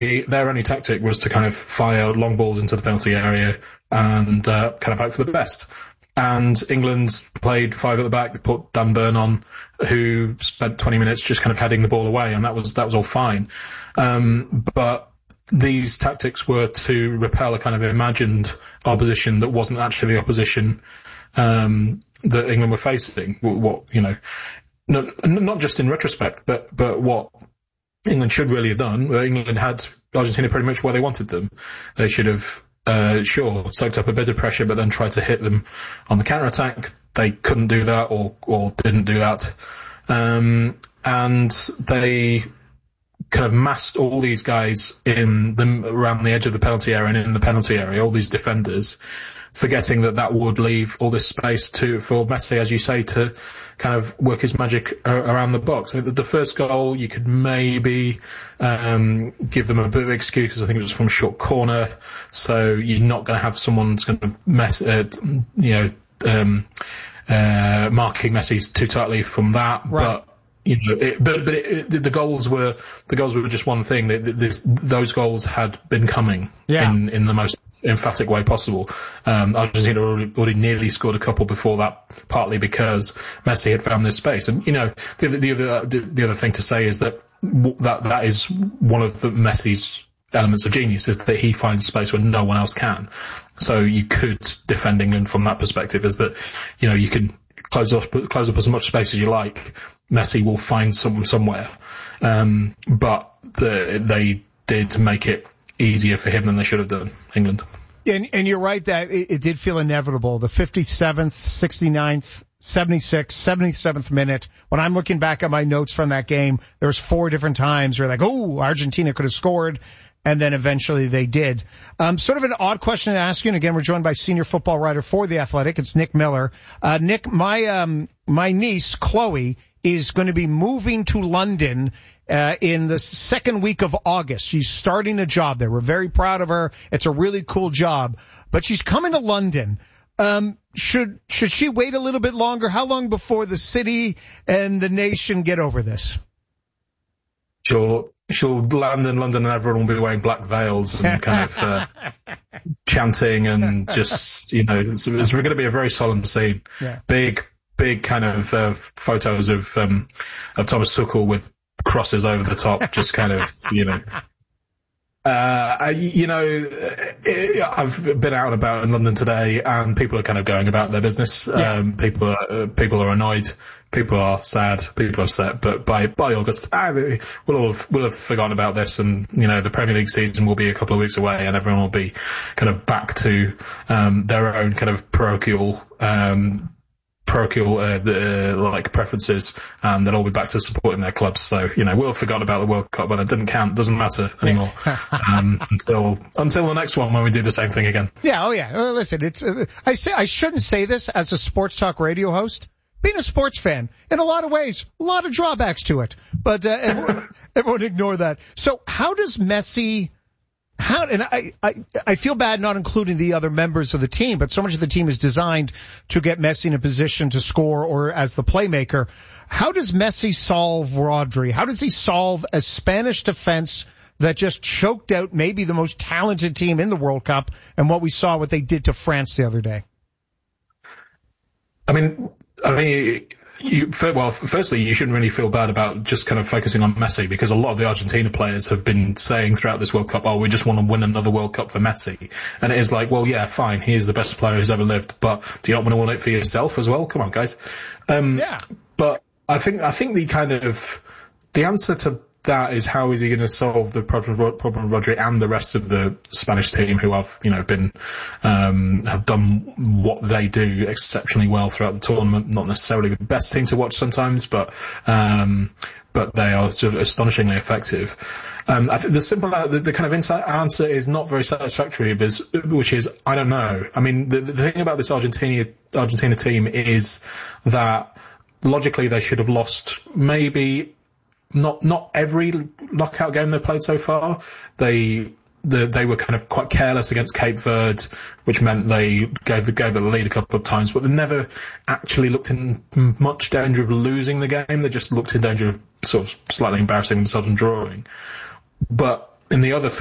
their only tactic was to kind of fire long balls into the penalty area and kind of hope for the best. And England played 5 at the back. They put Dan Burn on, who spent 20 minutes just kind of heading the ball away, and that was all fine. But these tactics were to repel a kind of imagined opposition that wasn't actually the opposition that England were facing. What not just in retrospect, but what England should really have done. England had Argentina pretty much where they wanted them. They should have soaked up a bit of pressure, but then tried to hit them on the counter-attack. They couldn't do that, or didn't do that. And they kind of massed all these guys around the edge of the penalty area and in the penalty area, all these defenders, forgetting that would leave all this space for Messi, as you say, to kind of work his magic around the box. I think that the first goal, you could maybe give them a bit of excuse, because I think it was from a short corner, so you're not going to have someone that's going to marking Messi too tightly from that. Right. But the goals were just one thing. Those goals had been coming in the most emphatic way possible. Argentina already nearly scored a couple before that, partly because Messi had found this space. And the other thing to say is that is one of the Messi's elements of genius, is that he finds space where no one else can. So you could defend England from that perspective, is that you can close up as much space as you like. Messi will find somewhere. But they did make it easier for him than they should have done, England. And you're right that it did feel inevitable. The 57th, 69th, 76th, 77th minute. When I'm looking back at my notes from that game, there's 4 different times where like, Argentina could have scored. And then eventually they did. Sort of an odd question to ask you. And again, we're joined by senior football writer for The Athletic. It's Nick Miller. Nick, my niece, Chloe, is going to be moving to London in the second week of August. She's starting a job there. We're very proud of her. It's a really cool job. But she's coming to London. Should she wait a little bit longer? How long before the city and the nation get over this? She'll land in London and everyone will be wearing black veils and kind of chanting and just, it's going to be a very solemn scene. Yeah. Big kind of photos of Thomas Tuchel with crosses over the top, just kind of, I've been out and about in London today, and people are kind of going about their business. Yeah. People are annoyed. People are sad. People are upset. But by August, we'll have forgotten about this, and the Premier League season will be a couple of weeks away, and everyone will be kind of back to their own kind of parochial like preferences, and they'll all be back to supporting their clubs. So we'll have forgotten about the World Cup, but it didn't count, doesn't matter anymore until the next one when we do the same thing again. Yeah, Well, listen, it's I shouldn't say this as a sports talk radio host. Being a sports fan, in a lot of ways, a lot of drawbacks to it, but everyone ignore that. So how does Messi? And I feel bad not including the other members of the team, but so much of the team is designed to get Messi in a position to score or as the playmaker. How does Messi solve Rodri? How does he solve a Spanish defense that just choked out maybe the most talented team in the World Cup, and what we saw what they did to France the other day? Firstly, you shouldn't really feel bad about just kind of focusing on Messi, because a lot of the Argentina players have been saying throughout this World Cup, we just want to win another World Cup for Messi. And it is like, well, yeah, fine, he is the best player who's ever lived, but do you not want to win it for yourself as well? Come on, guys. But I think the answer to that is, how is he going to solve the problem of Rodri and the rest of the Spanish team, who have have done what they do exceptionally well throughout the tournament. Not necessarily the best team to watch sometimes, but they are sort of astonishingly effective. I think the kind of answer is not very satisfactory, which is, I don't know. I mean, the thing about this Argentina team is that logically they should have lost maybe not every knockout game they've played so far. They were kind of quite careless against Cape Verde, which meant they gave the lead a couple of times, but they never actually looked in much danger of losing the game. They just looked in danger of sort of slightly embarrassing themselves and drawing. But in the other